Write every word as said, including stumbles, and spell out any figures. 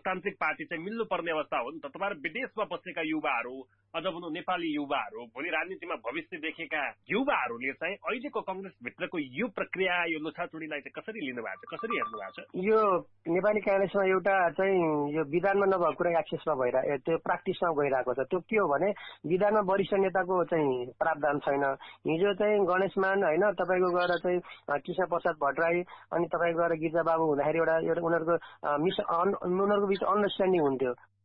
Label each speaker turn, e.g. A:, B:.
A: लोकतान्त्रिक पार्टी चाहिँ मिल्नुपर्ने अवस्था हो नि त। तपाईहरु विदेशमा बसेका युवाहरू, अझ भनौँ नेपाली युवाहरू, भोलि राजनीतिमा भविष्य देखेका युवाहरूले चाहिँ अहिलेको कंग्रेसभित्रको यो प्रक्रिया, यो लुछाचुडीलाई चाहिँ कसरी लिनु भएको छ, कसरी हेर्नु भएको छ?
B: यो नेपाली कांग्रेसमा एउटा चाहिँ यो विधानमा नभएको कुरा एक्सेसमा भइरहेको, त्यो प्र्याक्टिसमा गइरहेको छ। त्यो के हो भने विधानमा वरिष्ठ नेताको चाहिँ प्रावधान छैन। हिजो चाहिँ गणेशमान हैन तपाईको गएर चाहिँ कृष्ण प्रसाद भट्टराई अनि तपाईको गएर गिरिजा बाबु हुँदाखेरि एउटा एउटा उनीहरुको मिस उनीहरुको बीच अन्डरस्ट्यान्डिङ हुन्थ्यो।